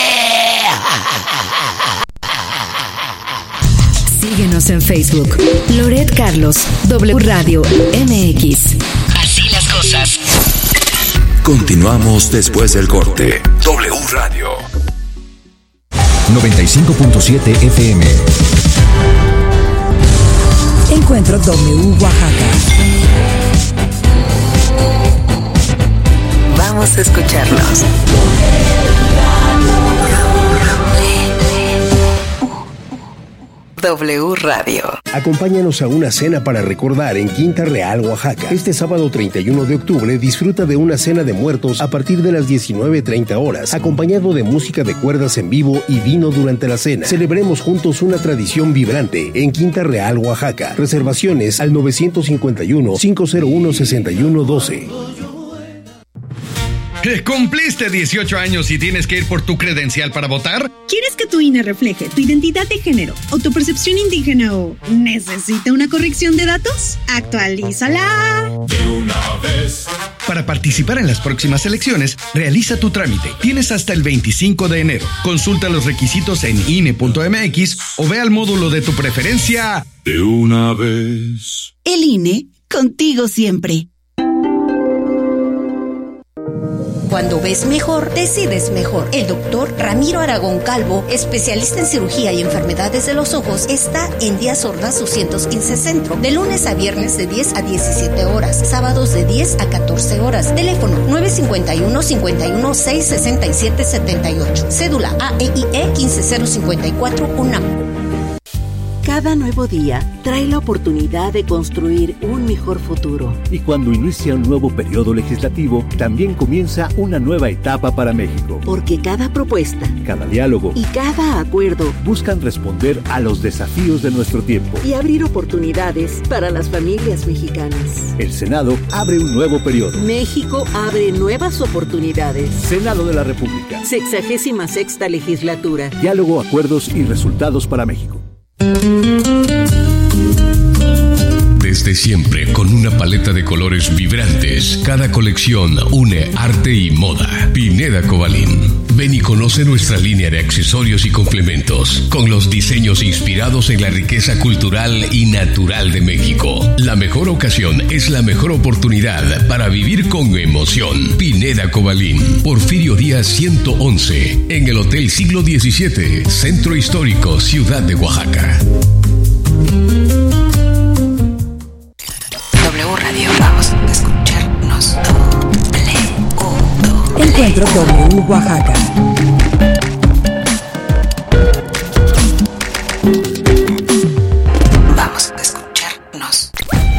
Síguenos en Facebook. Loret Carlos, W Radio M X. Así las cosas. Continuamos después del corte. W Radio noventa y cinco punto siete F M. Encuentro W Oaxaca. Vamos a escucharlos. W Radio. Acompáñanos a una cena para recordar en Quinta Real, Oaxaca. Este sábado treinta y uno de octubre disfruta de una cena de muertos a partir de las diecinueve treinta horas, acompañado de música de cuerdas en vivo y vino durante la cena. Celebremos juntos una tradición vibrante en Quinta Real, Oaxaca. Reservaciones al nueve cinco uno, cinco cero uno, seis uno uno dos. ¿Cumpliste dieciocho años y tienes que ir por tu credencial para votar? ¿Quieres que tu I N E refleje tu identidad de género o tu percepción indígena o necesita una corrección de datos? ¡Actualízala! De una vez. Para participar en las próximas elecciones, realiza tu trámite. Tienes hasta el veinticinco de enero. Consulta los requisitos en I N E punto M X o ve al módulo de tu preferencia. De una vez. El I N E, contigo siempre. Cuando ves mejor, decides mejor. El doctor Ramiro Aragón Calvo, especialista en cirugía y enfermedades de los ojos, está en Díaz Ordaz doscientos quince Centro, de lunes a viernes de diez a diecisiete horas, sábados de diez a catorce horas. Teléfono nueve cinco uno, cinco uno seis, seis siete siete ocho. Cédula A E I E uno cinco cero cinco cuatro UNAM. Cada nuevo día trae la oportunidad de construir un mejor futuro. Y cuando inicia un nuevo periodo legislativo, también comienza una nueva etapa para México. Porque cada propuesta, cada diálogo y cada acuerdo buscan responder a los desafíos de nuestro tiempo y abrir oportunidades para las familias mexicanas. El Senado abre un nuevo periodo. México abre nuevas oportunidades. Senado de la República. Sexagésima sexta legislatura. Diálogo, acuerdos y resultados para México. Desde siempre, con una paleta de colores vibrantes, cada colección une arte y moda. Pineda Cobalín. Ven y conoce nuestra línea de accesorios y complementos, con los diseños inspirados en la riqueza cultural y natural de México. La mejor ocasión es la mejor oportunidad para vivir con emoción. Pineda Cobalín. Porfirio Díaz ciento once, en el Hotel Siglo diecisiete, Centro Histórico, Ciudad de Oaxaca. W Radio, vamos a escucharnos. Encuentro W Oaxaca. Vamos a escucharnos.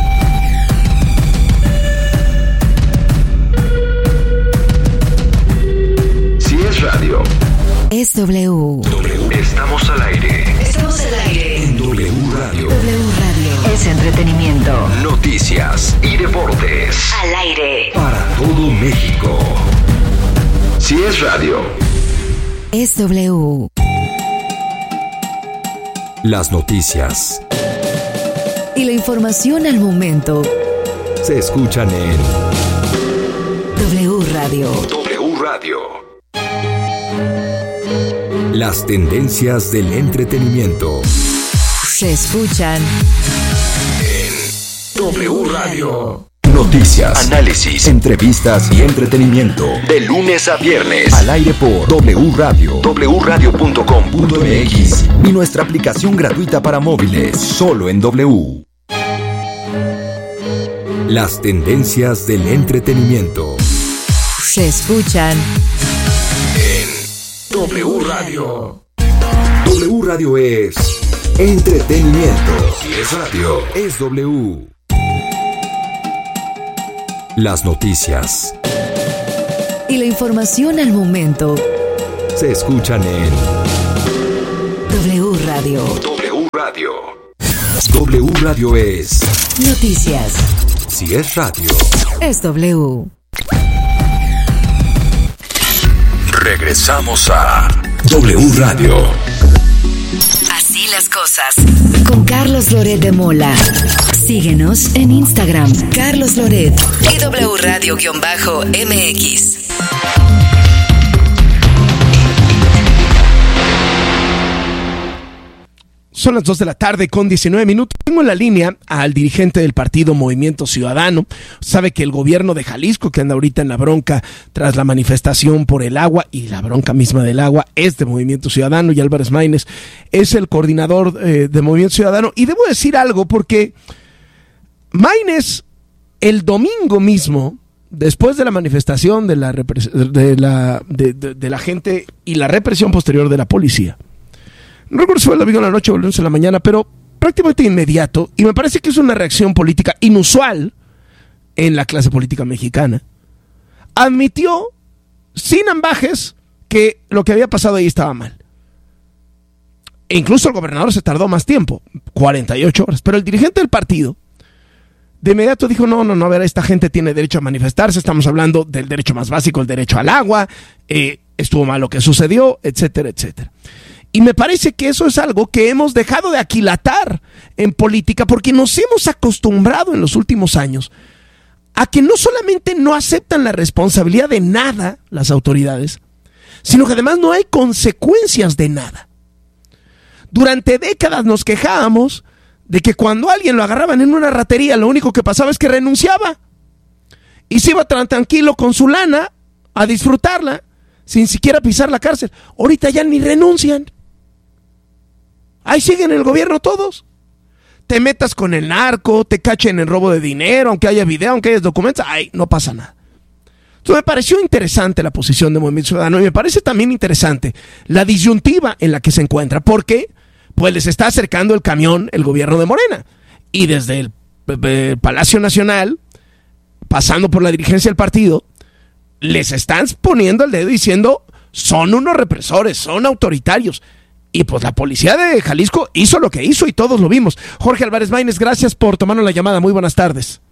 Si es radio, es W. W. Estamos al aire. Estamos al aire. En W Radio. W Radio. Es entretenimiento. Noticias y deportes. Al aire. Para todo México. Si es radio, es W. Las noticias y la información al momento se escuchan en W Radio. W Radio. Las tendencias del entretenimiento se escuchan en W Radio. Noticias, análisis, entrevistas y entretenimiento. De lunes a viernes. Al aire por W Radio. w radio punto com punto m x. Y nuestra aplicación gratuita para móviles. Solo en W. Las tendencias del entretenimiento se escuchan en W Radio. W Radio es entretenimiento. Si es radio, es W. Las noticias y la información al momento se escuchan en W Radio. W Radio. W Radio es noticias. Si es radio, es W. Regresamos a W Radio. Así las cosas. Con Carlos Loret de Mola. Síguenos en Instagram, Carlos Loret y W Radio-M X. Son las dos de la tarde con diecinueve minutos. Tengo en la línea al dirigente del partido Movimiento Ciudadano. Sabe que el gobierno de Jalisco, que anda ahorita en la bronca tras la manifestación por el agua, y la bronca misma del agua es de Movimiento Ciudadano, y Álvarez Maínez es el coordinador eh, de Movimiento Ciudadano. Y debo decir algo porque Maínez el domingo mismo, después de la manifestación de la, de la, de, de, de la gente y la represión posterior de la policía, no recuerdo si fue el domingo en la noche o el lunes en la mañana, pero prácticamente inmediato, y me parece que es una reacción política inusual en la clase política mexicana, admitió sin ambajes que lo que había pasado ahí estaba mal. E incluso el gobernador se tardó más tiempo, cuarenta y ocho horas, pero el dirigente del partido de inmediato dijo, no, no, no, a ver, esta gente tiene derecho a manifestarse, estamos hablando del derecho más básico, el derecho al agua, eh, estuvo mal lo que sucedió, etcétera, etcétera. Y me parece que eso es algo que hemos dejado de aquilatar en política porque nos hemos acostumbrado en los últimos años a que no solamente no aceptan la responsabilidad de nada las autoridades, sino que además no hay consecuencias de nada. Durante décadas nos quejábamos de que cuando alguien lo agarraban en una ratería, lo único que pasaba es que renunciaba y se iba tan tranquilo con su lana a disfrutarla sin siquiera pisar la cárcel. Ahorita ya ni renuncian. Ahí siguen en el gobierno todos. Te metas con el narco, te cachen en robo de dinero, aunque haya video, aunque haya documentos, ay, no pasa nada. Entonces me pareció interesante la posición de Movimiento Ciudadano y me parece también interesante la disyuntiva en la que se encuentra, porque pues les está acercando el camión el gobierno de Morena. Y desde el, el Palacio Nacional, pasando por la dirigencia del partido, les están poniendo el dedo diciendo, son unos represores, son autoritarios. Y pues la policía de Jalisco hizo lo que hizo y todos lo vimos. Jorge Álvarez Maínez, gracias por tomarnos la llamada. Muy buenas tardes.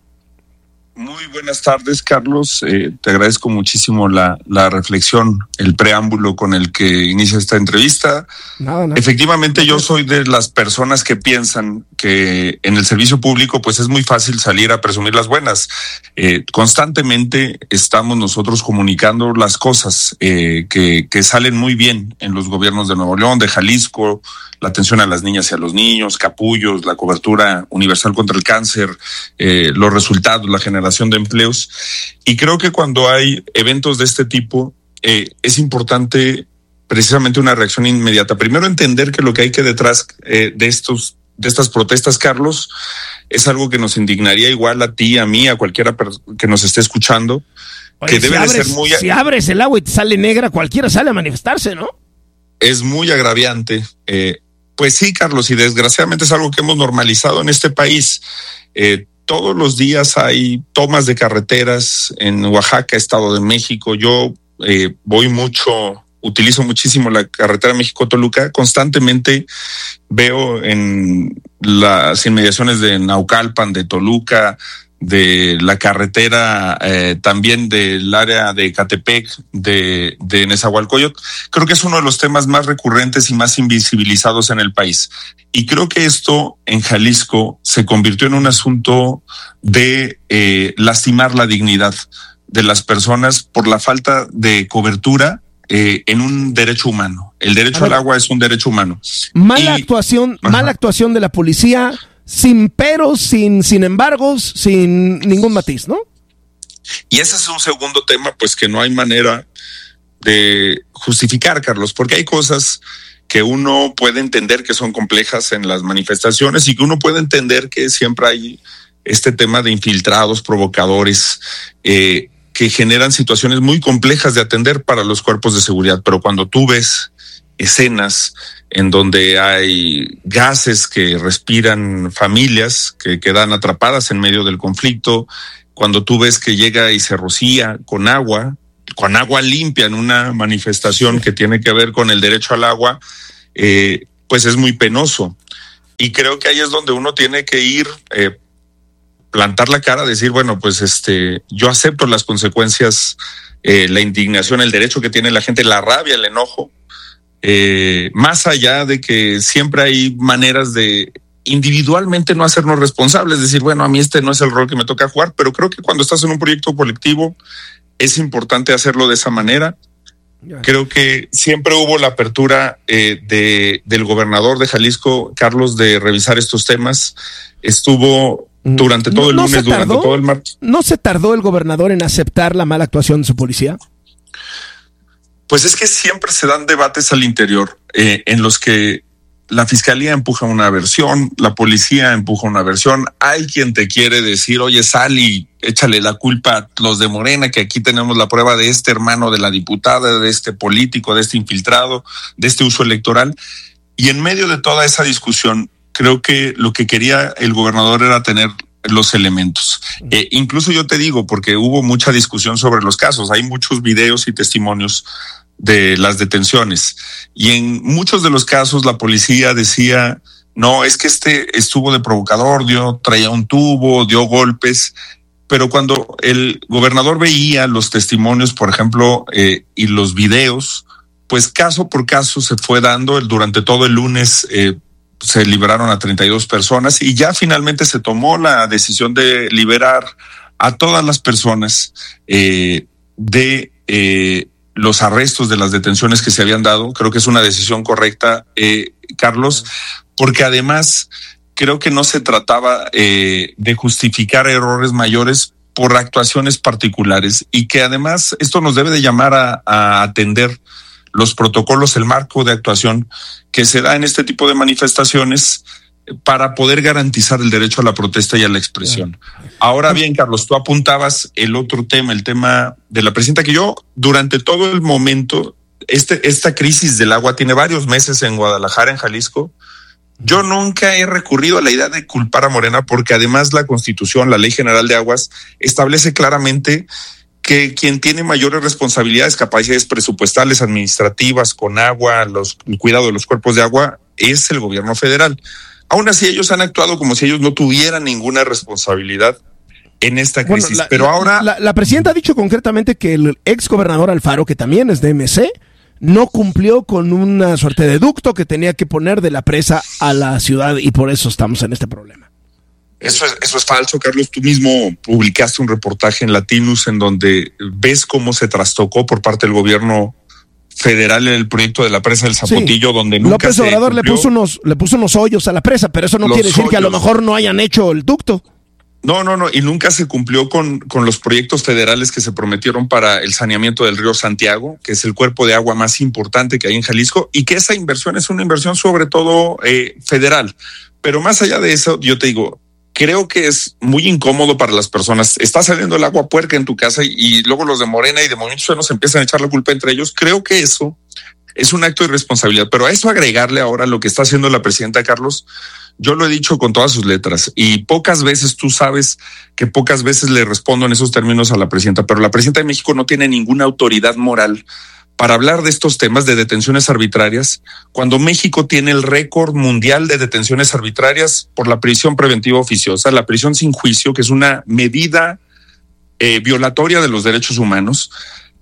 Muy buenas tardes, Carlos. Eh, te agradezco muchísimo la, la reflexión, el preámbulo con el que inicia esta entrevista. Nada, nada. Efectivamente, yo soy de las personas que piensan que en el servicio público pues es muy fácil salir a presumir las buenas. Eh, constantemente estamos nosotros comunicando las cosas eh, que, que salen muy bien en los gobiernos de Nuevo León, de Jalisco, la atención a las niñas y a los niños, capullos, la cobertura universal contra el cáncer, eh, los resultados, la generación de empleos. Y creo que cuando hay eventos de este tipo, eh, es importante precisamente una reacción inmediata. Primero, entender que lo que hay que detrás eh, de estos de estas protestas, Carlos, es algo que nos indignaría igual a ti, a mí, a cualquiera que nos esté escuchando. Oye, que si debe abres, de ser muy... Si abres el agua y te sale negra, cualquiera sale a manifestarse, ¿no? Es muy agraviante. Eh, pues sí, Carlos, y desgraciadamente es algo que hemos normalizado en este país. Eh, todos los días hay tomas de carreteras en Oaxaca, Estado de México. Yo eh, voy mucho, utilizo muchísimo la carretera México-Toluca. Constantemente veo en las inmediaciones de Naucalpan, de Toluca, de la carretera eh, también del área de Ecatepec, de, de Nezahualcóyotl. Creo que es uno de los temas más recurrentes y más invisibilizados en el país. Y creo que esto en Jalisco se convirtió en un asunto de eh, lastimar la dignidad de las personas por la falta de cobertura eh, en un derecho humano. El derecho al agua es un derecho humano. Mala y, actuación, ajá. mala actuación de la policía, sin peros, sin, sin embargos, sin ningún matiz, ¿no? Y ese es un segundo tema, pues que no hay manera de justificar, Carlos, porque hay cosas que uno puede entender que son complejas en las manifestaciones y que uno puede entender que siempre hay este tema de infiltrados, provocadores, eh, que generan situaciones muy complejas de atender para los cuerpos de seguridad. Pero cuando tú ves escenas en donde hay gases que respiran familias que quedan atrapadas en medio del conflicto, cuando tú ves que llega y se rocía con agua, con agua limpia en una manifestación que tiene que ver con el derecho al agua, eh, pues es muy penoso. Y creo que ahí es donde uno tiene que ir, eh, plantar la cara, decir, bueno, pues este, yo acepto las consecuencias, eh, la indignación, el derecho que tiene la gente, la rabia, el enojo, eh, más allá de que siempre hay maneras de individualmente no hacernos responsables, decir, bueno, a mí este no es el rol que me toca jugar, pero creo que cuando estás en un proyecto colectivo es importante hacerlo de esa manera. Creo que siempre hubo la apertura eh, de, del gobernador de Jalisco, Carlos, de revisar estos temas. Estuvo durante todo no, el lunes, no durante todo el martes. ¿No se tardó el gobernador en aceptar la mala actuación de su policía? Pues es que siempre se dan debates al interior eh, en los que la fiscalía empuja una versión, la policía empuja una versión. Hay quien te quiere decir, oye, sal y échale la culpa a los de Morena, que aquí tenemos la prueba de este hermano de la diputada, de este político, de este infiltrado, de este uso electoral. Y en medio de toda esa discusión, creo que lo que quería el gobernador era tener los elementos. Eh, incluso yo te digo, porque hubo mucha discusión sobre los casos, hay muchos videos y testimonios de las detenciones. Y en muchos de los casos la policía decía, no, es que este estuvo de provocador, dio, traía un tubo, dio golpes. Pero cuando el gobernador veía los testimonios, por ejemplo, eh, y los videos, pues caso por caso se fue dando. Durante todo el lunes eh, se liberaron a treinta y dos personas y ya finalmente se tomó la decisión de liberar a todas las personas eh, de eh, los arrestos, de las detenciones que se habían dado. Creo que es una decisión correcta, eh, Carlos, porque además creo que no se trataba eh, de justificar errores mayores por actuaciones particulares y que además esto nos debe de llamar a, a atender los protocolos, el marco de actuación que se da en este tipo de manifestaciones para poder garantizar el derecho a la protesta y a la expresión. Ahora bien, Carlos, tú apuntabas el otro tema, el tema de la presidenta, que yo durante todo el momento, este, esta crisis del agua tiene varios meses en Guadalajara, en Jalisco. Yo nunca he recurrido a la idea de culpar a Morena porque además la Constitución, la Ley General de Aguas, establece claramente que quien tiene mayores responsabilidades, capacidades presupuestales, administrativas, con agua, los, el cuidado de los cuerpos de agua, es el gobierno federal. Aún así, ellos han actuado como si ellos no tuvieran ninguna responsabilidad en esta crisis. Bueno, la, Pero la, ahora... La, la presidenta ha dicho concretamente que el ex gobernador Alfaro, que también es de M C, no cumplió con una suerte de ducto que tenía que poner de la presa a la ciudad y por eso estamos en este problema. Eso es, eso es falso, Carlos. Tú mismo publicaste un reportaje en Latinus en donde ves cómo se trastocó por parte del gobierno federal el proyecto de la presa del Zapotillo, sí, donde nunca López Obrador le puso unos le puso unos hoyos a la presa, pero eso no quiere decir hoyos. Que a lo mejor no hayan hecho el ducto. No, no, no, y nunca se cumplió con, con los proyectos federales que se prometieron para el saneamiento del río Santiago, que es el cuerpo de agua más importante que hay en Jalisco, y que esa inversión es una inversión sobre todo eh, federal. Pero más allá de eso, yo te digo, creo que es muy incómodo para las personas. Está saliendo el agua puerca en tu casa y, y luego los de Morena y de Movimiento Ciudadano se empiezan a echar la culpa entre ellos. Creo que eso es un acto de irresponsabilidad. Pero a eso agregarle ahora lo que está haciendo la presidenta, Carlos, yo lo he dicho con todas sus letras y pocas veces, tú sabes que pocas veces le respondo en esos términos a la presidenta, pero la presidenta de México no tiene ninguna autoridad moral para hablar de estos temas de detenciones arbitrarias, cuando México tiene el récord mundial de detenciones arbitrarias por la prisión preventiva oficiosa, la prisión sin juicio, que es una medida eh, violatoria de los derechos humanos.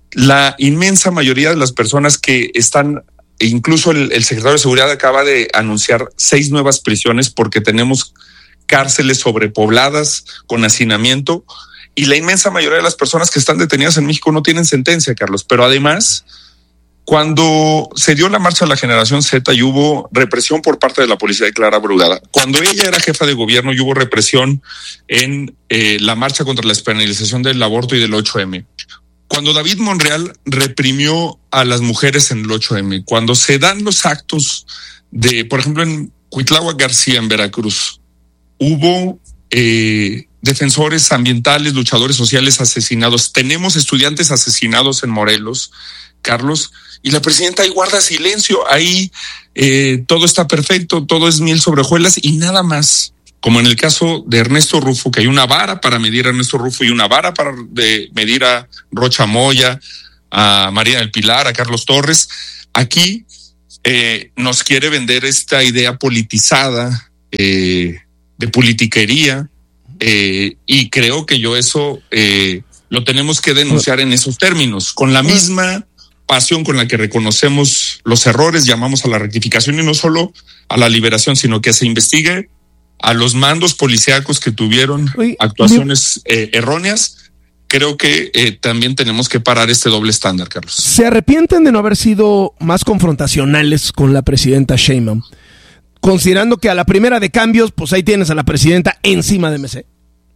La inmensa mayoría de las personas que están, incluso el, el secretario de Seguridad acaba de anunciar seis nuevas prisiones porque tenemos cárceles sobrepobladas con hacinamiento, y la inmensa mayoría de las personas que están detenidas en México no tienen sentencia, Carlos, pero además Cuando se dio la marcha a la generación Z y hubo represión por parte de la policía de Clara Brugada, cuando ella era jefa de gobierno y hubo represión en eh, la marcha contra la despenalización del aborto y del ocho eme, cuando David Monreal reprimió a las mujeres en el ocho eme, cuando se dan los actos de, por ejemplo, en Cuitláhuac García, en Veracruz, hubo eh, defensores ambientales, luchadores sociales asesinados, tenemos estudiantes asesinados en Morelos, Carlos, y la presidenta ahí guarda silencio, ahí eh, todo está perfecto, todo es miel sobre hojuelas y nada más. Como en el caso de Ernesto Rufo, que hay una vara para medir a Ernesto Rufo y una vara para de medir a Rocha Moya, a María del Pilar, a Carlos Torres. Aquí eh, nos quiere vender esta idea politizada, eh, de politiquería, eh, y creo que yo eso eh, lo tenemos que denunciar en esos términos, con la misma pasión con la que reconocemos los errores, llamamos a la rectificación y no solo a la liberación, sino que se investigue a los mandos policíacos que tuvieron Uy, actuaciones eh, erróneas. Creo que eh, también tenemos que parar este doble estándar, Carlos. ¿Se arrepienten de no haber sido más confrontacionales con la presidenta Sheinbaum? Considerando que a la primera de cambios, pues ahí tienes a la presidenta encima de M C.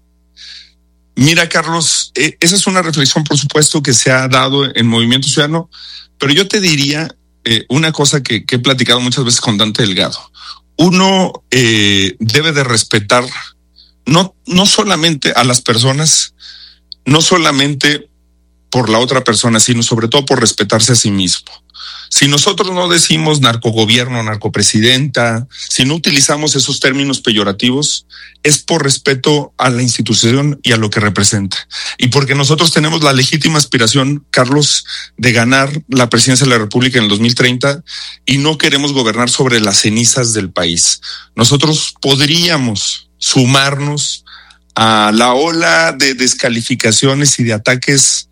Mira, Carlos, eh, esa es una reflexión, por supuesto, que se ha dado en Movimiento Ciudadano, pero yo te diría eh, una cosa que, que he platicado muchas veces con Dante Delgado. Uno eh, debe de respetar no, no solamente a las personas, no solamente por la otra persona, sino sobre todo por respetarse a sí mismo. Si nosotros no decimos narcogobierno, narcopresidenta, si no utilizamos esos términos peyorativos, es por respeto a la institución y a lo que representa. Y porque nosotros tenemos la legítima aspiración, Carlos, de ganar la presidencia de la República en el dos mil treinta y no queremos gobernar sobre las cenizas del país. Nosotros podríamos sumarnos a la ola de descalificaciones y de ataques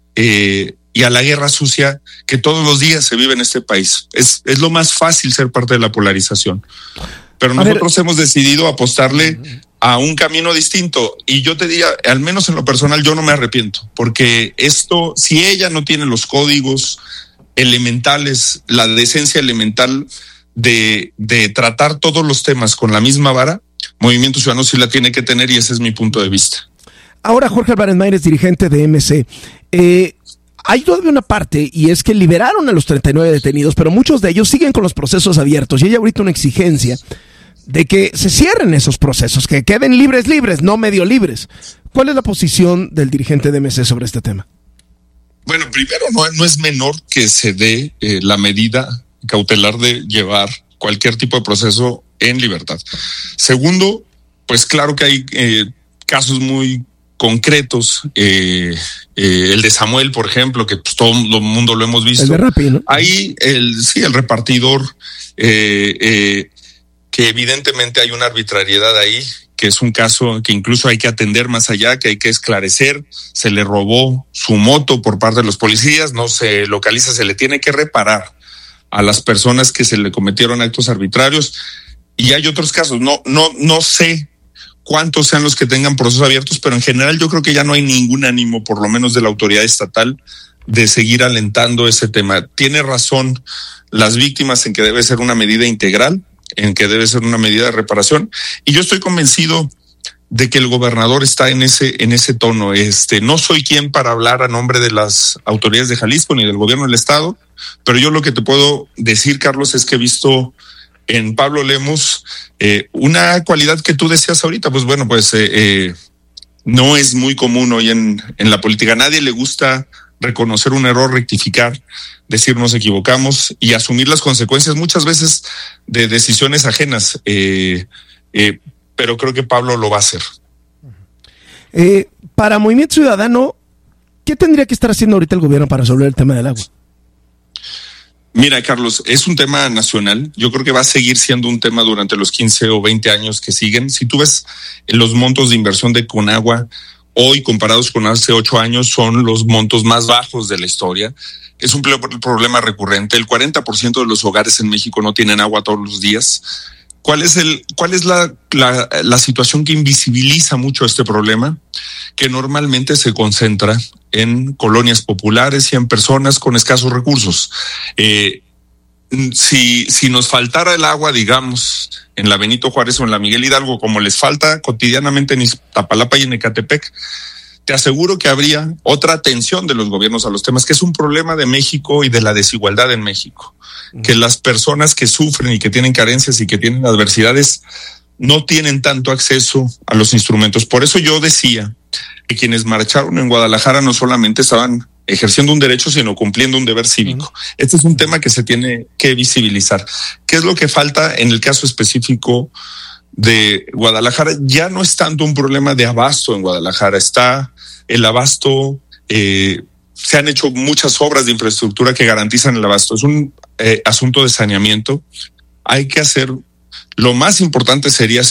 eh, y a la guerra sucia que todos los días se vive en este país. Es, es lo más fácil ser parte de la polarización. Pero a nosotros ver. hemos decidido apostarle a un camino distinto. Y yo te diría, al menos en lo personal, yo no me arrepiento. Porque esto, si ella no tiene los códigos elementales, la decencia elemental de, de tratar todos los temas con la misma vara, Movimiento Ciudadano sí la tiene que tener y ese es mi punto de vista. Ahora Jorge Álvarez Maínez, dirigente de M C. Eh... Hay todavía una parte, y es que liberaron a los treinta y nueve detenidos, pero muchos de ellos siguen con los procesos abiertos, y hay ahorita una exigencia de que se cierren esos procesos, que queden libres, libres, no medio libres. ¿Cuál es la posición del dirigente de M C sobre este tema? Bueno, primero, no, no es menor que se dé eh, la medida cautelar de llevar cualquier tipo de proceso en libertad. Segundo, pues claro que hay eh, casos muy concretos, eh, eh, el de Samuel, por ejemplo, que pues, todo el mundo lo hemos visto. El de Rappi, ¿no? Ahí, el, sí, el repartidor, eh, eh, que evidentemente hay una arbitrariedad ahí, que es un caso que incluso hay que atender más allá, que hay que esclarecer. Se le robó su moto por parte de los policías, no se localiza, se le tiene que reparar a las personas que se le cometieron actos arbitrarios. Y hay otros casos, no, no, no sé cuántos sean los que tengan procesos abiertos, pero en general yo creo que ya no hay ningún ánimo, por lo menos de la autoridad estatal, de seguir alentando ese tema. Tiene razón las víctimas en que debe ser una medida integral, en que debe ser una medida de reparación, y yo estoy convencido de que el gobernador está en ese, en ese tono. Este, no soy quien para hablar a nombre de las autoridades de Jalisco ni del gobierno del estado, pero yo lo que te puedo decir, Carlos, es que he visto en Pablo Lemus eh, una cualidad que tú decías ahorita. Pues bueno, pues eh, eh, no es muy común hoy en, en la política. A nadie le gusta reconocer un error, rectificar, decir nos equivocamos y asumir las consecuencias muchas veces de decisiones ajenas. Eh, eh, pero creo que Pablo lo va a hacer. Eh, para Movimiento Ciudadano, ¿qué tendría que estar haciendo ahorita el gobierno para resolver el tema del agua? Mira, Carlos, es un tema nacional. Yo creo que va a seguir siendo un tema durante los quince o veinte años que siguen. Si tú ves los montos de inversión de Conagua hoy comparados con hace ocho años, son los montos más bajos de la historia. Es un problema recurrente. El cuarenta por ciento de los hogares en México no tienen agua todos los días. ¿Cuál es el, cuál es la, la, la situación que invisibiliza mucho este problema? Que normalmente se concentra en colonias populares y en personas con escasos recursos. Eh, si, si nos faltara el agua, digamos, en la Benito Juárez o en la Miguel Hidalgo, como les falta cotidianamente en Iztapalapa y en Ecatepec, te aseguro que habría otra atención de los gobiernos a los temas, que es un problema de México y de la desigualdad en México. Que las personas que sufren y que tienen carencias y que tienen adversidades no tienen tanto acceso a los instrumentos. Por eso yo decía que quienes marcharon en Guadalajara no solamente estaban ejerciendo un derecho, sino cumpliendo un deber cívico. Este es un tema que se tiene que visibilizar. ¿Qué es lo que falta en el caso específico de Guadalajara? Ya no es tanto un problema de abasto en Guadalajara, está el abasto, eh, se han hecho muchas obras de infraestructura que garantizan el abasto. Es un eh, asunto de saneamiento. Hay que hacer, lo más importante sería hacer